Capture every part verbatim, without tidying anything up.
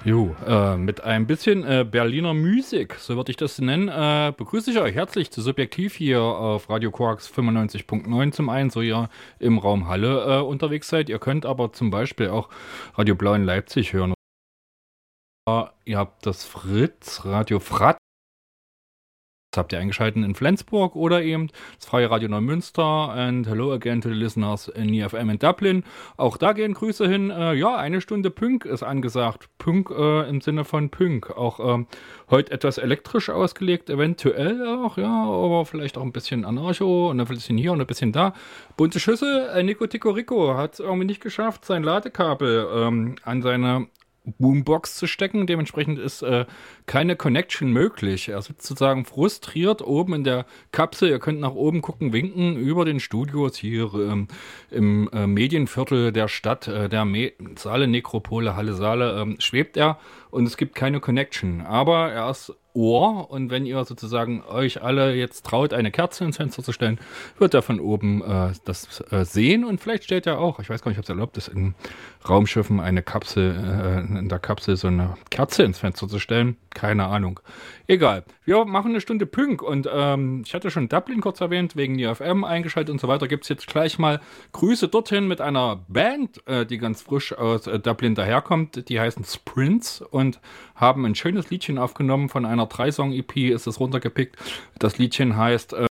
Jo, äh, mit ein bisschen äh, Berliner Musik, so würde ich das nennen, äh, begrüße ich euch herzlich zu Subjektiv hier auf Radio Korax fünfundneunzig Punkt neun zum einen, so ihr im Raum Halle äh, unterwegs seid. Ihr könnt aber zum Beispiel auch Radio Blau in Leipzig hören. Äh, ihr habt das Fritz, Radio Frat. Das habt ihr eingeschaltet in Flensburg oder eben das Freie Radio Neumünster. And hello again to the listeners in E F M in Dublin. Auch da gehen Grüße hin. Äh, ja, eine Stunde Punk ist angesagt. Punk äh, im Sinne von Punk. Auch ähm, heute etwas elektrisch ausgelegt, eventuell auch, ja, aber vielleicht auch ein bisschen Anarcho und ein bisschen hier und ein bisschen da. Bunte Schüssel. Äh, Nico Tico Rico hat es irgendwie nicht geschafft, sein Ladekabel ähm, an seine Boombox zu stecken. Dementsprechend ist äh, keine Connection möglich. Er sitzt sozusagen frustriert oben in der Kapsel. Ihr könnt nach oben gucken, winken über den Studios hier ähm, im äh, Medienviertel der Stadt, äh, der Me Saale Nekropole, Halle Saale, ähm, schwebt er und es gibt keine Connection. Aber er ist Ohr und wenn ihr sozusagen euch alle jetzt traut, eine Kerze ins Fenster zu stellen, wird er von oben äh, das äh, sehen und vielleicht stellt er auch, ich weiß gar nicht, ob es erlaubt ist, in Raumschiffen eine Kapsel, äh, in der Kapsel so eine Kerze ins Fenster zu stellen. Keine Ahnung. Egal. Wir machen eine Stunde Punk und ähm, ich hatte schon Dublin kurz erwähnt, wegen E F M eingeschaltet und so weiter. Gibt es jetzt gleich mal Grüße dorthin mit einer Band, äh, die ganz frisch aus äh, Dublin daherkommt. Die heißen Sprints und haben ein schönes Liedchen aufgenommen. Von einer drei-Song-E P ist es runtergepickt. Das Liedchen heißt äh,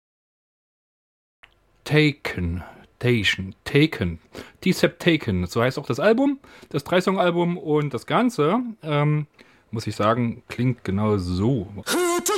Taken. Taken. Taken. Taken. So heißt auch das Album, das drei-Song-Album und das Ganze, ähm, muss ich sagen, klingt genau so.